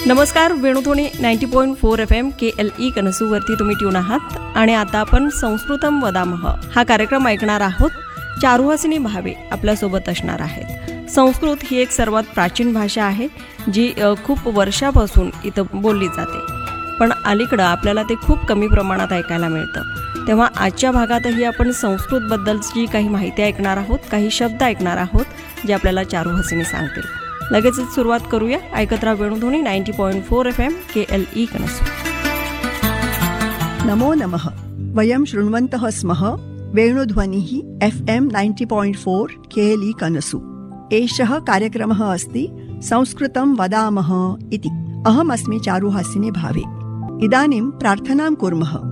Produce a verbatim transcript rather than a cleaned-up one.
नमस्कार, Venudhwani ninety point four F M के L E कनसूवरती तुम्ही tune आहात आणि आता आपण संस्कृतम वदामः हा कार्यक्रम ऐकणार आहोत. चारुहासिनी भावे आपल्यासोबत असणार आहेत. संस्कृत ही एक सर्वात प्राचीन भाषा आहे जी अ, खूप वर्षापासून इथं बोलली जाते, पण अलीकडं आपल्याला ते खूप कमी प्रमाणात ऐकायला मिळतं. तेव्हा आजच्या भागातही आपण संस्कृतबद्दलची काही माहिती ऐकणार आहोत, काही शब्द ऐकणार आहोत जे आपल्याला चारुहासिनी सांगतील. लगेचच सुरुवात करूया. ऐकत राहा Venudhwani ninety point four F M के एल ई कनसु. नमो नमः. वयं शृण्वन्तः स्मः वेणुध्वनिः एफ् एम् नैंटी पॉइंट् फोर् के एल् ई कनसु. एषः कार्यक्रमः अस्ति संस्कृतं वदामः इति. अहमस्मि चारुहासिनी भावे. इदानीं प्रार्थनां कुर्मः.